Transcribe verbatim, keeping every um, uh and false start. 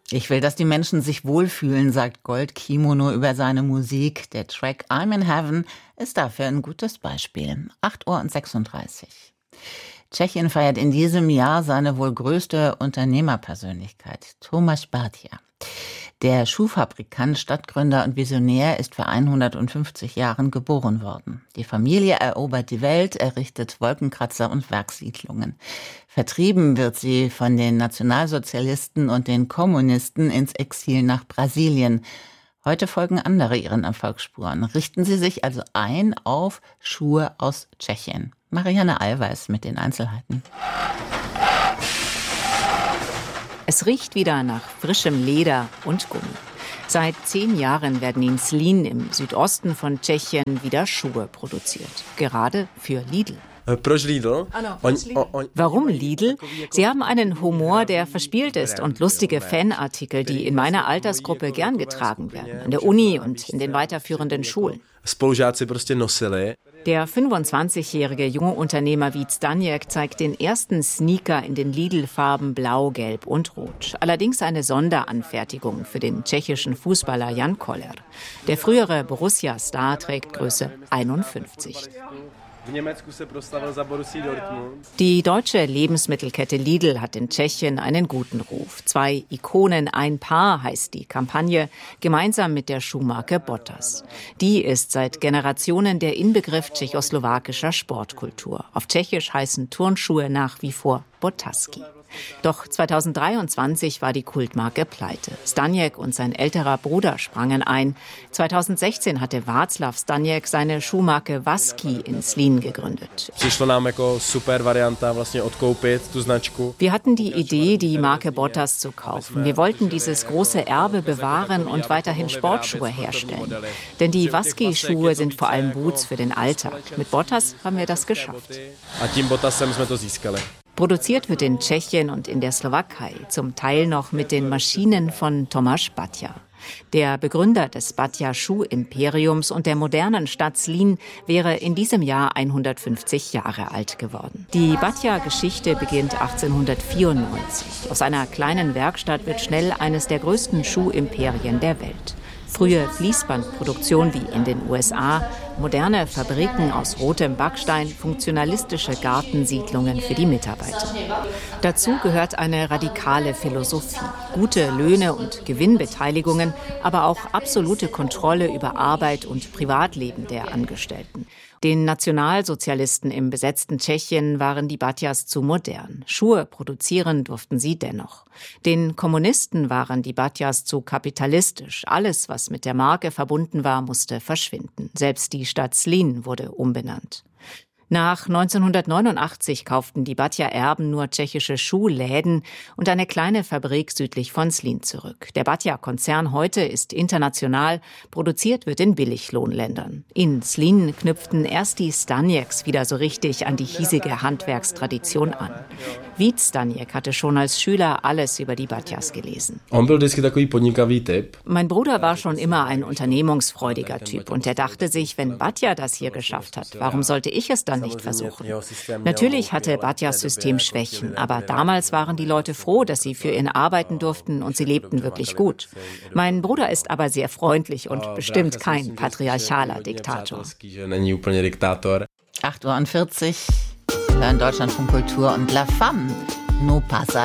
Ich will, dass die Menschen sich wohlfühlen, sagt Gold Kimono über seine Musik. Der Track I'm in Heaven ist dafür ein gutes Beispiel. acht Uhr sechsunddreißig. Tschechien feiert in diesem Jahr seine wohl größte Unternehmerpersönlichkeit, Tomáš Báťa. Der Schuhfabrikant, Stadtgründer und Visionär ist vor hundertfünfzig Jahren geboren worden. Die Familie erobert die Welt, errichtet Wolkenkratzer und Werkssiedlungen. Vertrieben wird sie von den Nationalsozialisten und den Kommunisten ins Exil nach Brasilien. Heute folgen andere ihren Erfolgsspuren. Richten sie sich also ein auf Schuhe aus Tschechien. Marianne Allweis mit den Einzelheiten. Es riecht wieder nach frischem Leder und Gummi. Seit zehn Jahren werden in Zlín im Südosten von Tschechien wieder Schuhe produziert. Gerade für Lidl. Warum Lidl? Sie haben einen Humor, der verspielt ist und lustige Fanartikel, die in meiner Altersgruppe gern getragen werden. An der Uni und in den weiterführenden Schulen. Der fünfundzwanzigjährige junge Unternehmer Vít Staněk zeigt den ersten Sneaker in den Lidl-Farben Blau, Gelb und Rot. Allerdings eine Sonderanfertigung für den tschechischen Fußballer Jan Koller. Der frühere Borussia-Star trägt Größe einundfünfzig. Die deutsche Lebensmittelkette Lidl hat in Tschechien einen guten Ruf. Zwei Ikonen, ein Paar heißt die Kampagne, gemeinsam mit der Schuhmarke Bottas. Die ist seit Generationen der Inbegriff tschechoslowakischer Sportkultur. Auf Tschechisch heißen Turnschuhe nach wie vor Botaski. Doch zweitausenddreiundzwanzig war die Kultmarke pleite. Staněk und sein älterer Bruder sprangen ein. zweitausendsechzehn hatte Václav Staněk seine Schuhmarke Vasky in Zlín gegründet. Wir hatten die Idee, die Marke Bottas zu kaufen. Wir wollten dieses große Erbe bewahren und weiterhin Sportschuhe herstellen. Denn die Vasky-Schuhe sind vor allem Boots für den Alltag. Mit Bottas haben wir das geschafft. Produziert wird in Tschechien und in der Slowakei, zum Teil noch mit den Maschinen von Tomáš Báťa. Der Begründer des Báťa-Schuh-Imperiums und der modernen Stadt Zlín wäre in diesem Jahr hundertfünfzig Jahre alt geworden. Die Báťa-Geschichte beginnt achtzehnhundertvierundneunzig. Aus einer kleinen Werkstatt wird schnell eines der größten Schuhimperien der Welt. Frühe Fließbandproduktion wie in den U S A, moderne Fabriken aus rotem Backstein, funktionalistische Gartensiedlungen für die Mitarbeiter. Dazu gehört eine radikale Philosophie. Gute Löhne und Gewinnbeteiligungen, aber auch absolute Kontrolle über Arbeit und Privatleben der Angestellten. Den Nationalsozialisten im besetzten Tschechien waren die Báťas zu modern. Schuhe produzieren durften sie dennoch. Den Kommunisten waren die Báťas zu kapitalistisch. Alles, was mit der Marke verbunden war, musste verschwinden. Selbst die Stadt Zlín wurde umbenannt. Nach neunzehnhundertneunundachtzig kauften die Báťa-Erben nur tschechische Schuhläden und eine kleine Fabrik südlich von Zlín zurück. Der Báťa-Konzern heute ist international, produziert wird in Billiglohnländern. In Zlín knüpften erst die Staněks wieder so richtig an die hiesige Handwerkstradition an. Vít Staněk hatte schon als Schüler alles über die Báťas gelesen. Mein Bruder war schon immer ein unternehmungsfreudiger Typ und er dachte sich, wenn Báťa das hier geschafft hat, warum sollte ich es dann nicht versuchen? Natürlich hatte Báťas System Schwächen, aber damals waren die Leute froh, dass sie für ihn arbeiten durften und sie lebten wirklich gut. Mein Bruder ist aber sehr freundlich und bestimmt kein patriarchaler Diktator. acht Uhr vierzig, hören Deutschlandfunk Kultur und La Femme, no pasa